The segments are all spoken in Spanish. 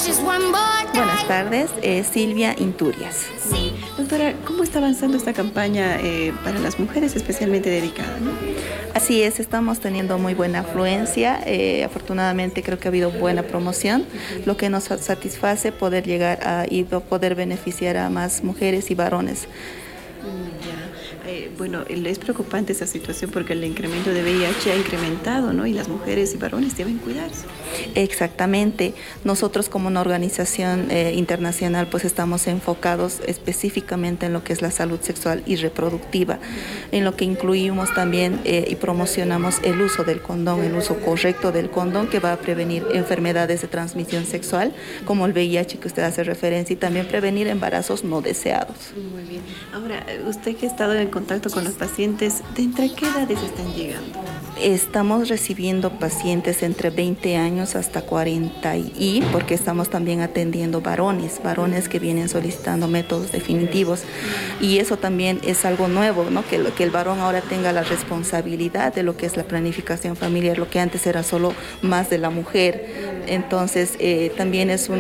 Buenas tardes, Silvia Inturias. Doctora, ¿cómo está avanzando esta campaña para las mujeres especialmente dedicada, ¿no? Así es, estamos teniendo muy buena afluencia. Afortunadamente creo que ha habido buena promoción, lo que nos satisface poder llegar y poder beneficiar a más mujeres y varones. Bueno, es preocupante esa situación porque el incremento de VIH ha incrementado, ¿no? Y las mujeres y varones deben cuidarse. Exactamente. Nosotros como una organización internacional pues estamos enfocados específicamente en lo que es la salud sexual y reproductiva, en lo que incluimos también y promocionamos el uso del condón, el uso correcto del condón que va a prevenir enfermedades de transmisión sexual como el VIH que usted hace referencia y también prevenir embarazos no deseados. Muy bien. Ahora, usted que ha estado en contacto con los pacientes, ¿de entre qué edades están llegando? Estamos recibiendo pacientes entre 20 años hasta 40 y porque estamos también atendiendo varones que vienen solicitando métodos definitivos y eso también es algo nuevo, ¿no? Que el varón ahora tenga la responsabilidad de lo que es la planificación familiar, lo que antes era solo más de la mujer. Entonces también es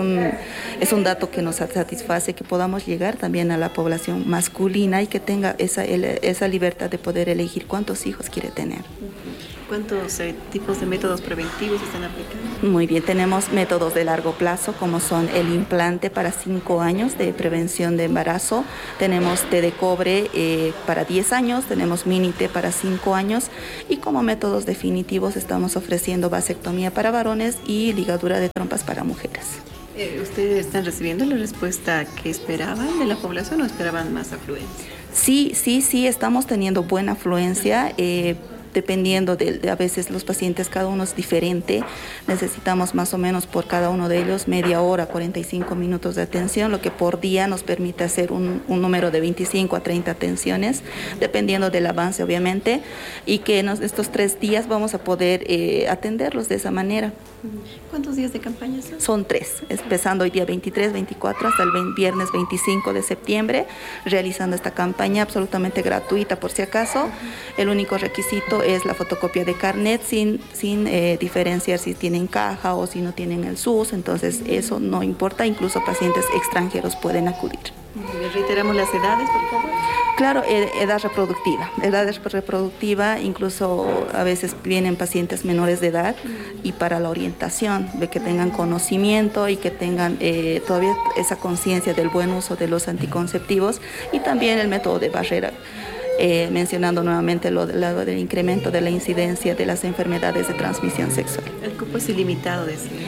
un dato que nos satisface que podamos llegar también a la población masculina y que tenga esa libertad de poder elegir cuántos hijos quiere tener. ¿Cuántos tipos de métodos preventivos están aplicando? Muy bien, tenemos métodos de largo plazo como son el implante para 5 años de prevención de embarazo, tenemos té de cobre para 10 años, tenemos mini té para 5 años y como métodos definitivos estamos ofreciendo vasectomía para varones y ligadura de trompas para mujeres. ¿Ustedes están recibiendo la respuesta que esperaban de la población o esperaban más afluencia? Sí, estamos teniendo buena afluencia. Dependiendo de a veces los pacientes, cada uno es diferente, necesitamos más o menos por cada uno de ellos media hora, 45 minutos de atención, lo que por día nos permite hacer un número de 25 a 30 atenciones, dependiendo del avance obviamente, y que en estos 3 días vamos a poder atenderlos de esa manera. ¿Cuántos días de campaña son? Son 3, empezando hoy día 23, 24 hasta el viernes 25 de septiembre, realizando esta campaña absolutamente gratuita por si acaso. El único requisito es la fotocopia de carnet sin diferenciar si tienen caja o si no tienen el SUS, entonces eso no importa, incluso pacientes extranjeros pueden acudir. Reiteramos las edades, por favor. Claro, edad reproductiva, incluso a veces vienen pacientes menores de edad y para la orientación, de que tengan conocimiento y que tengan todavía esa conciencia del buen uso de los anticonceptivos y también el método de barrera. Mencionando nuevamente lo del incremento de la incidencia de las enfermedades de transmisión sexual. ¿El cupo es ilimitado, decía?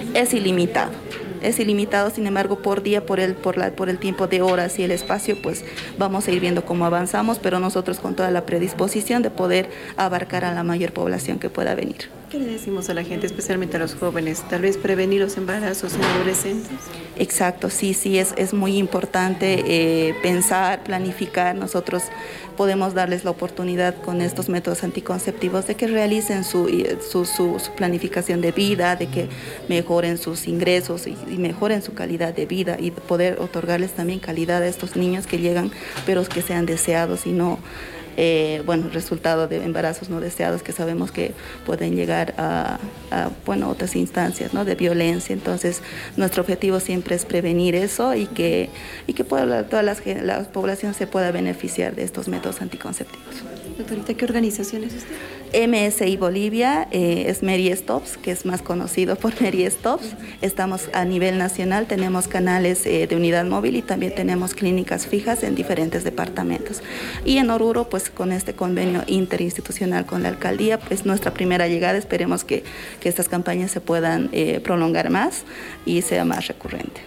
Es ilimitado, sin embargo, por día, por el tiempo de horas y el espacio, pues vamos a ir viendo cómo avanzamos, pero nosotros con toda la predisposición de poder abarcar a la mayor población que pueda venir. ¿Qué le decimos a la gente, especialmente a los jóvenes? Tal vez prevenir los embarazos en adolescentes. Exacto, sí, es muy importante pensar, planificar. Nosotros podemos darles la oportunidad con estos métodos anticonceptivos de que realicen su planificación de vida, de que mejoren sus ingresos y mejoren su calidad de vida y poder otorgarles también calidad a estos niños que llegan, pero que sean deseados y no resultado de embarazos no deseados que sabemos que pueden llegar a otras instancias, ¿no? de violencia. Entonces, nuestro objetivo siempre es prevenir eso y que toda la población se pueda beneficiar de estos métodos anticonceptivos. Doctorita, ¿qué organización es usted? MSI Bolivia es Mary Stops, que es más conocido por Mary Stops. Estamos a nivel nacional, tenemos canales de unidad móvil y también tenemos clínicas fijas en diferentes departamentos. Y en Oruro, pues con este convenio interinstitucional con la alcaldía, pues nuestra primera llegada, esperemos que estas campañas se puedan prolongar más y sea más recurrente.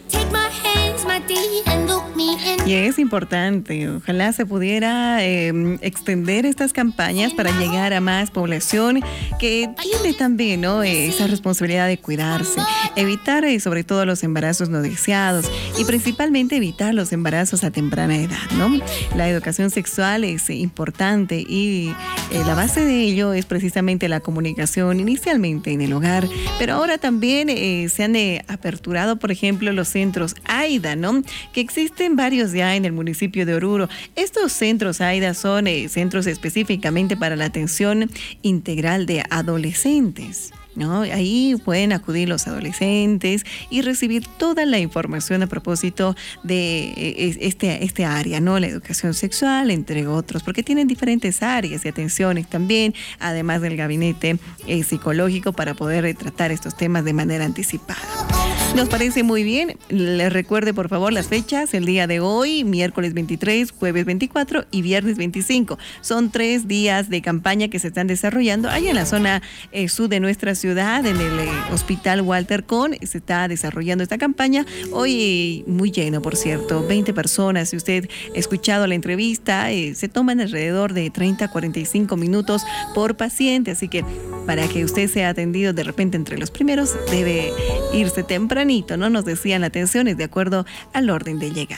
Y es importante, ojalá se pudiera extender estas campañas para llegar a más población que tiene también, ¿no? Esa responsabilidad de cuidarse, evitar sobre todo los embarazos no deseados y principalmente evitar los embarazos a temprana edad, ¿no? La educación sexual es importante y la base de ello es precisamente la comunicación inicialmente en el hogar, pero ahora también se han aperturado, por ejemplo, los centros AIDA, ¿no? Que existen varios ya en el municipio de Oruro. Estos centros AIDA son centros específicamente para la atención integral de adolescentes. ¿no? Ahí pueden acudir los adolescentes y recibir toda la información a propósito de este área, ¿no? La educación sexual, entre otros, porque tienen diferentes áreas y atenciones también, además del gabinete psicológico para poder tratar estos temas de manera anticipada. Nos parece muy bien. Les recuerde, por favor, las fechas. El día de hoy, miércoles 23, jueves 24 y viernes 25. Son 3 días de campaña que se están desarrollando allá en la zona sur de nuestra ciudad, en el Hospital Walter Kohn. Se está desarrollando esta campaña. Hoy muy lleno, por cierto. 20 personas. Si usted ha escuchado la entrevista, se toman alrededor de 30 a 45 minutos por paciente. Así que para que usted sea atendido de repente entre los primeros, debe irse tempranito, ¿no? Nos decían la atención es de acuerdo al orden de llegada.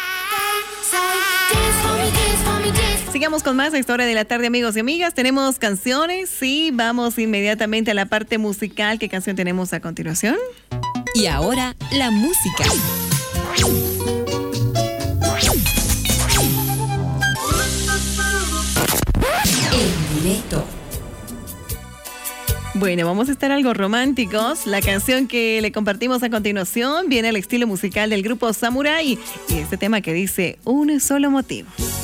Sigamos con más a esta hora de la tarde, amigos y amigas. Tenemos canciones, sí, vamos inmediatamente a la parte musical. ¿Qué canción tenemos a continuación? Y ahora, la música. En directo. Bueno, vamos a estar algo románticos. La canción que le compartimos a continuación viene al estilo musical del grupo Samurai y este tema que dice Un solo motivo.